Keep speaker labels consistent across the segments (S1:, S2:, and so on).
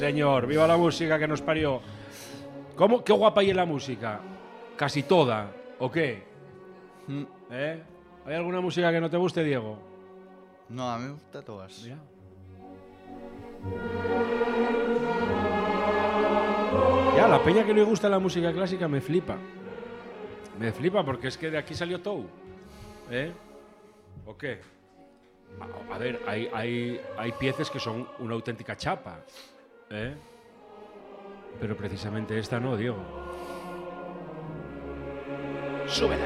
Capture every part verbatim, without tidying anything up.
S1: señor. Viva la música que nos parió. ¿Cómo? ¿Qué guapa hay en la música? Casi toda. ¿O qué?
S2: Mm.
S1: ¿Eh? ¿Hay alguna música que no te guste, Diego?
S2: No, a mí me gustan todas.
S1: Mira. Ya, la peña que le gusta la música clásica me flipa. Me flipa porque es que de aquí salió todo. ¿Eh? ¿O qué? A, a ver, hay, hay, hay piezas que son una auténtica chapa. ¿Eh? Pero precisamente esta no, Diego. Súbela.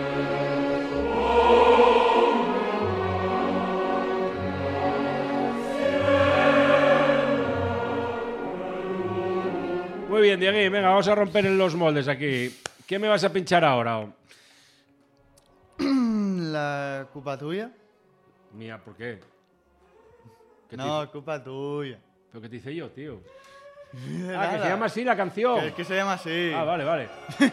S1: Muy bien, Diego, venga, vamos a romper en los moldes aquí. ¿Qué me vas a pinchar ahora?
S2: La culpa tuya.
S1: Mía, ¿por qué? ¿Qué
S2: No,
S1: te...
S2: culpa tuya.
S1: ¿Pero qué te hice yo, tío?
S2: Nada.
S1: Ah, que se llama así la canción.
S2: Que, que se llama así.
S1: Ah, vale, vale.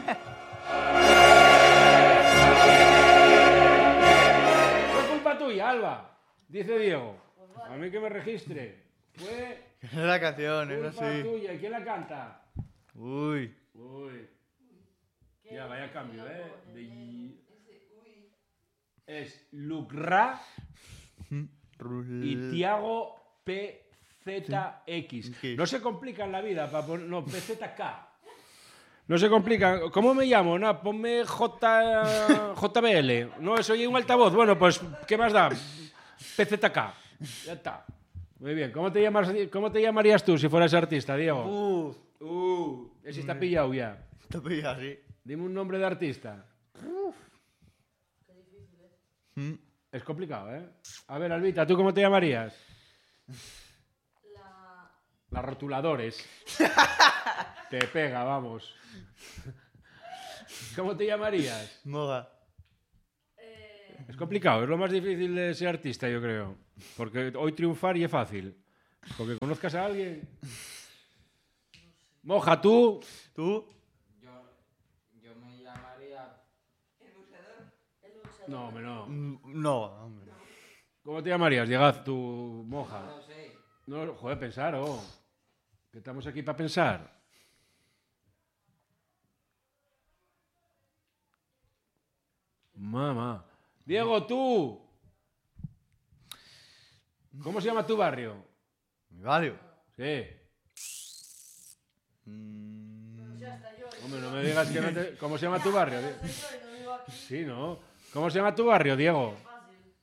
S1: Fue culpa tuya, Alba, dice Diego. A mí que me registre. Fue
S2: Es la canción, es
S1: culpa
S2: así.
S1: tuya. ¿Y quién la canta?
S2: Uy.
S1: Uy. Ya, vaya cambio, ¿eh? De... Es Lucra y Tiago P Z X.
S2: ¿Qué?
S1: No se complican la vida para poner... No, P Z K. No se complican. ¿Cómo me llamo? No, ponme J... J B L. No, soy un altavoz. Bueno, pues, ¿qué más da? P Z K. Ya está. Muy bien. ¿Cómo te, llamas, ¿Cómo te llamarías tú si fueras artista, Diego?
S2: Uh.
S1: Uh, ese está pillado ya.
S2: Te pilla así.
S1: Dime un nombre de artista.
S2: Mm.
S1: Es complicado, ¿eh? A ver, Albita, ¿tú cómo te llamarías?
S3: La...
S1: Las rotuladores. Te pega, vamos. ¿Cómo te llamarías?
S2: Moga.
S3: Eh...
S1: Es complicado, es lo más difícil de ser artista, yo creo. Porque hoy triunfar y es fácil. Porque conozcas a alguien. Moja, ¿tú?
S2: ¿Tú?
S4: Yo, yo me llamaría...
S3: El buceador. El buceador.
S1: No, hombre, no.
S2: Mm, No, hombre.
S1: ¿Cómo te llamarías? Llegad, tú, Moja.
S4: No sé.
S1: No, joder, pensar, oh. Que estamos aquí para pensar. Mamá. Diego, tú. ¿Cómo se llama tu barrio?
S2: Mi barrio.
S1: Sí.
S2: Mm,
S3: Ya está yo.
S1: Hombre, no me digas que no te... ¿Cómo se llama tu barrio?
S3: Ya está yo y no vivo aquí.
S1: Sí, ¿no? ¿Cómo se llama tu barrio, Diego?
S3: Fácil.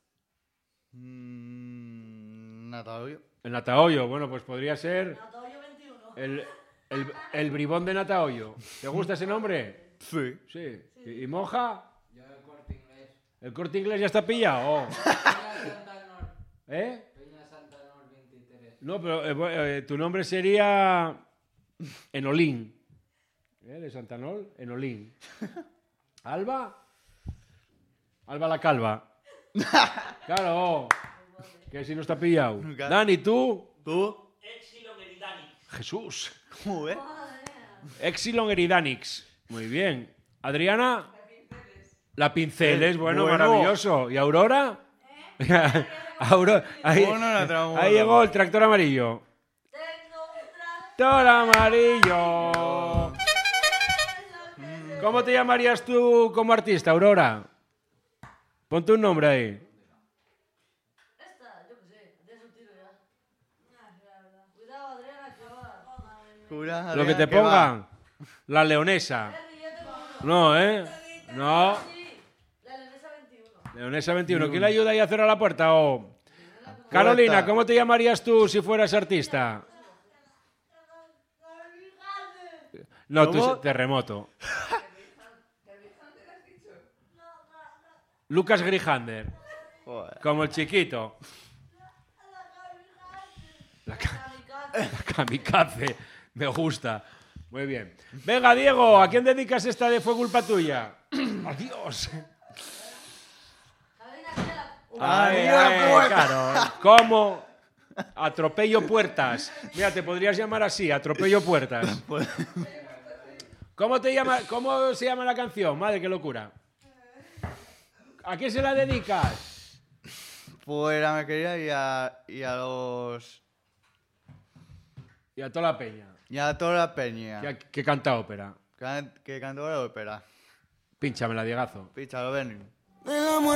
S2: mm, Natalia.
S1: El Natahoyo. Bueno, pues podría ser
S3: Natahoyo veintiuno.
S1: el, el, el bribón de Natahoyo. ¿Te gusta ese nombre?
S2: Sí.
S1: Sí. ¿Y, y Moja?
S4: Yo el Corte Inglés.
S1: ¿El Corte Inglés ya está pillado? Oh.
S4: Peña Santa Nor.
S1: ¿Eh?
S4: Peña Santa Nor veintitrés.
S1: No, pero eh, bu- eh, tu nombre sería Enolín. ¿Eh? De Santanol, Enolín. ¿Alba? Alba la calva. Claro, que si no está pillado.
S2: Nunca.
S1: Dani, ¿tú?
S2: ¿Tú?
S5: Epsilon Eridani.
S1: Jesús.
S2: ¿Cómo, eh?
S1: Exilon Eridanix. Muy bien. Adriana. La Pinceles. Bueno,
S2: Bueno.
S1: maravilloso. ¿Y Aurora? Aurora. Ahí,
S2: Bueno, la tramo-
S1: ahí llegó el tractor amarillo.
S3: Tengo un tractor.
S1: Tractor amarillo. ¿Cómo te llamarías tú como artista, Aurora? Ponte un nombre ahí.
S3: Esta, yo qué sé. De eso tiro ya. Ah, la verdad. Cuidado, Adriana, que va.
S2: Cura,
S1: Lo que te
S2: Adriana, va.
S1: pongan. La leonesa.
S3: Henry, ya tengo uno.
S1: No, ¿eh? No.
S3: Sí, la Leonesa veintiuno.
S1: Leonesa veintiuno. ¿Quién le ayuda ahí a cerrar la puerta? Oh. Carolina, ¿cómo te llamarías tú si fueras artista? No, tú
S2: ¿Cómo?
S1: se- terremoto. Lucas Grijander,
S2: Joder.
S1: como el chiquito. La, ca- la kamikaze, me gusta. Muy bien. Venga, Diego, ¿a quién dedicas esta de Fue culpa tuya? Adiós.
S3: Carolina, tírala.
S1: Ay,
S2: Adiós,
S1: ay,
S2: puerta.
S1: claro. ¿Cómo? Atropello puertas. Mira, te podrías llamar así, atropello puertas. ¿Cómo te llama, cómo se llama la canción? Madre, qué locura. ¿A quién se la dedicas?
S2: Pues a mi querida y a, y a los...
S1: Y a toda la peña.
S2: Y a toda la peña.
S1: Que, que canta ópera.
S2: Que, que cantó la ópera.
S1: Pínchamela, Diegazo.
S2: Píchalo, ven.
S5: De la muerte